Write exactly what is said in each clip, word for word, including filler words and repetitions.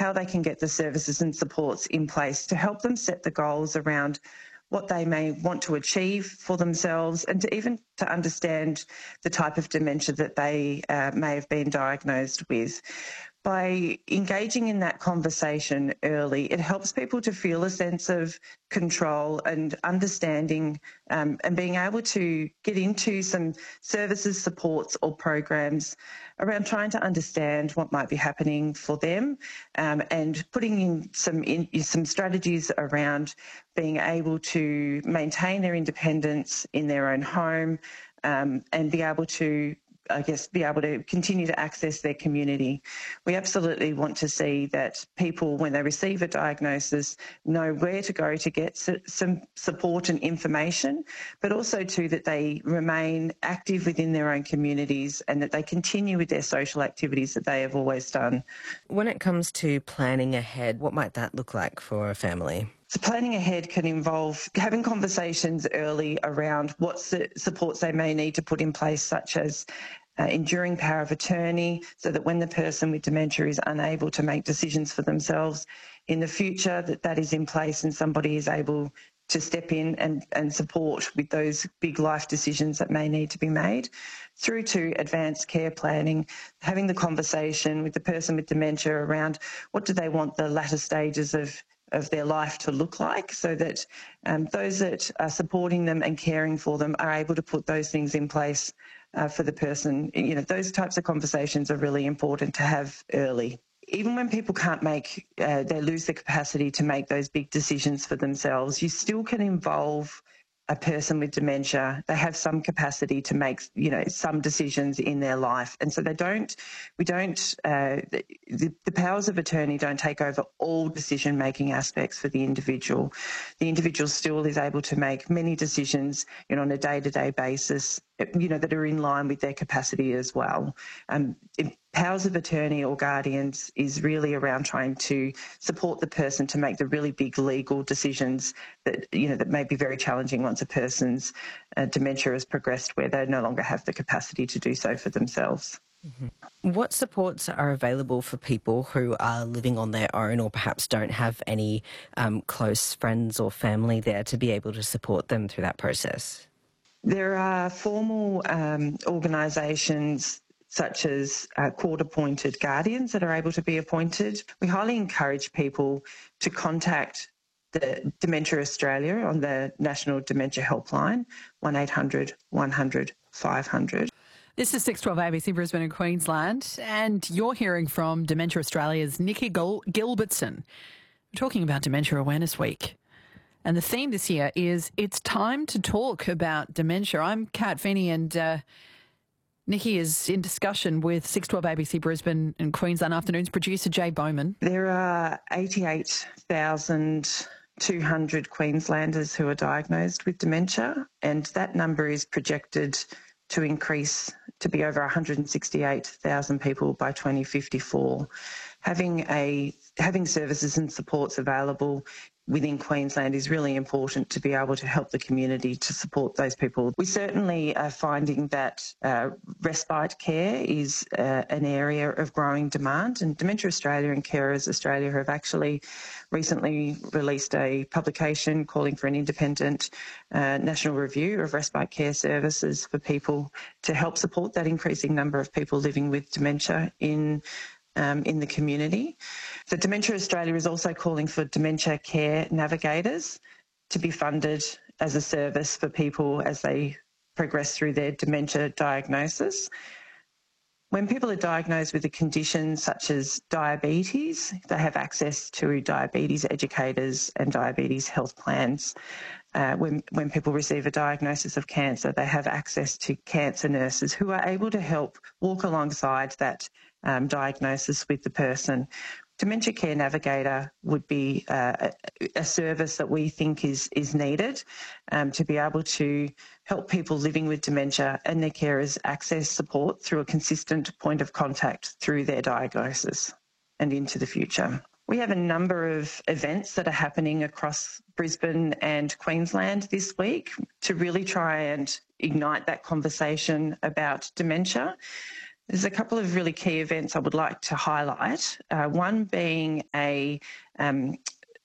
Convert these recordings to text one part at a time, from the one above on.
how they can get the services and supports in place to help them set the goals around what they may want to achieve for themselves, and to even to understand the type of dementia that they uh, may have been diagnosed with. By engaging in that conversation early, it helps people to feel a sense of control and understanding, um, and being able to get into some services, supports or programs around trying to understand what might be happening for them, um, and putting in some, in some strategies around being able to maintain their independence in their own home, um, and be able to I guess, be able to continue to access their community. We absolutely want to see that people, when they receive a diagnosis, know where to go to get some support and information, but also too that they remain active within their own communities and that they continue with their social activities that they have always done. When it comes to planning ahead, what might that look like for a family? So planning ahead can involve having conversations early around what su- supports they may need to put in place, such as uh, enduring power of attorney, so that when the person with dementia is unable to make decisions for themselves in the future, that that is in place and somebody is able to step in and, and support with those big life decisions that may need to be made, through to advanced care planning, having the conversation with the person with dementia around what do they want the latter stages of of their life to look like, so that um, those that are supporting them and caring for them are able to put those things in place uh, for the person. You know, those types of conversations are really important to have early. Even when people can't make, uh, they lose the capacity to make those big decisions for themselves, you still can involve a person with dementia. They have some capacity to make, you know, some decisions in their life. And so they don't, we don't, uh, the, the powers of attorney don't take over all decision-making aspects for the individual. The individual still is able to make many decisions, you know, on a day-to-day basis, you know, that are in line with their capacity as well. Um, it, powers of attorney or guardians is really around trying to support the person to make the really big legal decisions that, you know, that may be very challenging once a person's uh, dementia has progressed, where they no longer have the capacity to do so for themselves. Mm-hmm. What supports are available for people who are living on their own or perhaps don't have any um, close friends or family there to be able to support them through that process? There are formal um, organisations such as uh, court-appointed guardians that are able to be appointed. We highly encourage people to contact the Dementia Australia on the National Dementia Helpline, one eight hundred one hundred five hundred. This is six twelve A B C Brisbane and Queensland, and you're hearing from Dementia Australia's Nikki Gil- Gilbertson. We're talking about Dementia Awareness Week. And the theme this year is It's Time to Talk About Dementia. I'm Kat Feeney, and uh, Nikki is in discussion with six twelve A B C Brisbane and Queensland Afternoons producer Jay Bowman. There are eighty-eight thousand two hundred Queenslanders who are diagnosed with dementia, and that number is projected to increase to be over one hundred sixty-eight thousand people by twenty fifty-four. Having a having services and supports available within Queensland is really important to be able to help the community to support those people. We certainly are finding that uh, respite care is uh, an area of growing demand, and Dementia Australia and Carers Australia have actually recently released a publication calling for an independent uh, national review of respite care services for people to help support that increasing number of people living with dementia in Um, in the community. So Dementia Australia is also calling for dementia care navigators to be funded as a service for people as they progress through their dementia diagnosis. When people are diagnosed with a condition such as diabetes, they have access to diabetes educators and diabetes health plans. Uh, when, when people receive a diagnosis of cancer, they have access to cancer nurses who are able to help walk alongside that um, diagnosis with the person. Dementia Care Navigator would be uh, a, a service that we think is, is needed um, to be able to help people living with dementia and their carers access support through a consistent point of contact through their diagnosis and into the future. We have a number of events that are happening across Brisbane and Queensland this week to really try and ignite that conversation about dementia. There's a couple of really key events I would like to highlight. Uh, one being a um,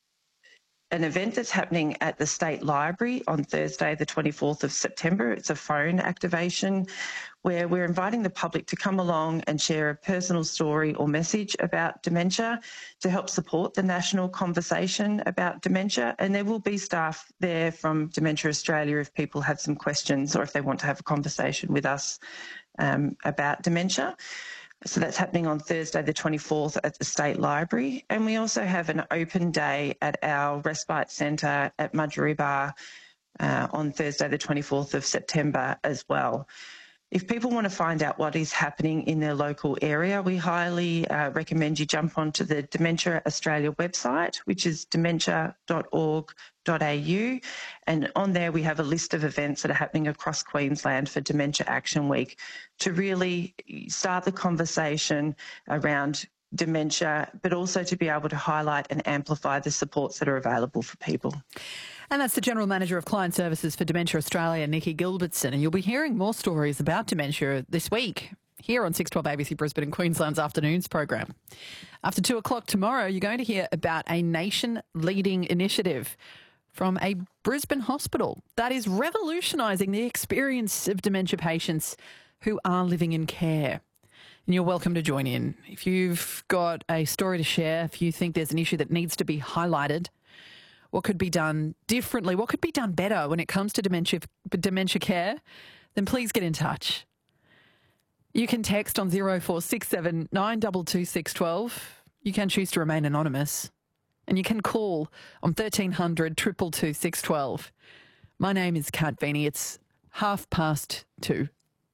an event that's happening at the State Library on Thursday, the twenty-fourth of September. It's a phone activation where we're inviting the public to come along and share a personal story or message about dementia to help support the national conversation about dementia. And there will be staff there from Dementia Australia if people have some questions or if they want to have a conversation with us um, about dementia. So that's happening on Thursday the twenty-fourth at the State Library. And we also have an open day at our Respite Centre at Mudgeeraba uh, on Thursday the twenty-fourth of September as well. If people want to find out what is happening in their local area, we highly uh, recommend you jump onto the Dementia Australia website, which is dementia dot org dot a u. And on there, we have a list of events that are happening across Queensland for Dementia Action Week to really start the conversation around dementia, but also to be able to highlight and amplify the supports that are available for people. And that's the General Manager of Client Services for Dementia Australia, Nikki Gilbertson. And you'll be hearing more stories about dementia this week here on six twelve A B C Brisbane and Queensland's Afternoons program. After two o'clock tomorrow, you're going to hear about a nation-leading initiative from a Brisbane hospital that is revolutionising the experience of dementia patients who are living in care. And you're welcome to join in. If you've got a story to share, if you think there's an issue that needs to be highlighted, what could be done differently, what could be done better when it comes to dementia dementia care, then please get in touch. You can text on zero four six seven nine two two six one two. You can choose to remain anonymous. And you can call on thirteen hundred two two two six one two. My name is Kat Feeney. It's half past two.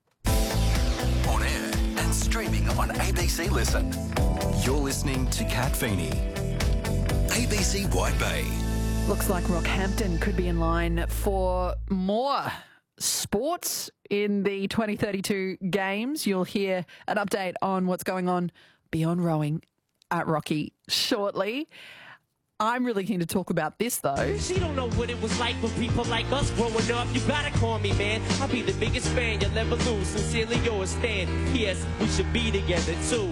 On air and streaming on A B C Listen. You're listening to Kat Feeney. A B C White Bay. Looks like Rockhampton could be in line for more sports in the twenty thirty-two games. You'll hear an update on what's going on beyond rowing at Rocky shortly. I'm really keen to talk about this, though. She don't know what it was like for people like us growing up. You gotta call me, man. I'll be the biggest fan you'll ever lose. Sincerely yours, Stan. P S. We should be together, too.